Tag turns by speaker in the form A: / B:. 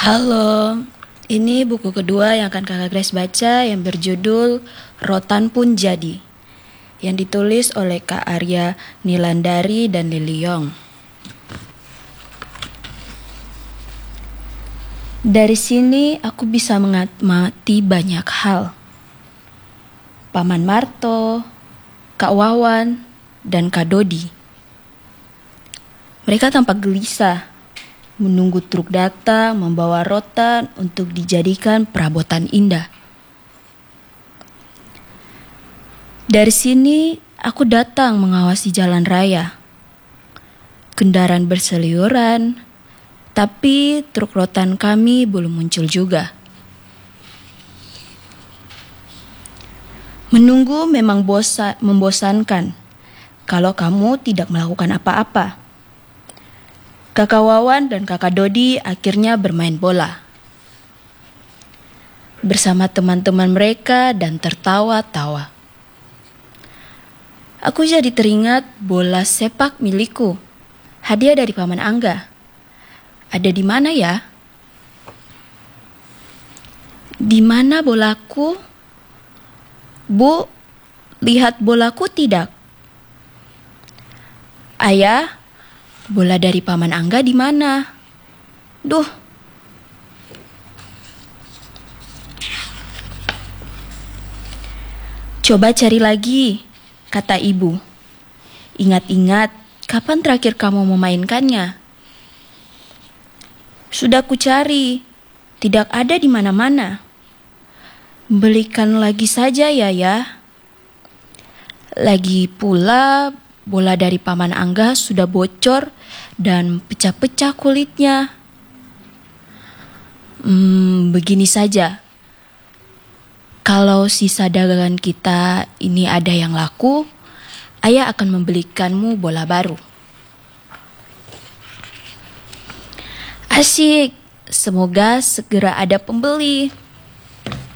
A: Halo, ini buku kedua yang akan Kakak Grace baca yang berjudul Rotan Pun Jadi, yang ditulis oleh Kak Arya Nilandari dan Liliong. Dari sini aku bisa mengamati banyak hal. Paman Marto, Kak Wawan, dan Kak Dodi. Mereka tampak gelisah, menunggu truk datang membawa rotan untuk dijadikan perabotan indah. Dari sini aku datang mengawasi jalan raya. Kendaraan berseliweran, tapi truk rotan kami belum muncul juga. Menunggu memang membosankan kalau kamu tidak melakukan apa-apa. Kakak Wawan dan Kakak Dodi akhirnya bermain bola bersama teman-teman mereka dan tertawa-tawa. Aku jadi teringat bola sepak milikku, hadiah dari Paman Angga. Ada di mana ya? Di mana bolaku? Bu, lihat bolaku tidak? Ayah, bola dari Paman Angga di mana? Duh. Coba cari lagi, kata ibu. Ingat-ingat, kapan terakhir kamu memainkannya? Sudah ku cari, tidak ada di mana-mana. Belikan lagi saja ya. Lagi pula, bola dari Paman Angga sudah bocor dan pecah-pecah kulitnya. Begini saja. Kalau sisa dagangan kita ini ada yang laku, ayah akan membelikanmu bola baru. Asyik, semoga segera ada pembeli.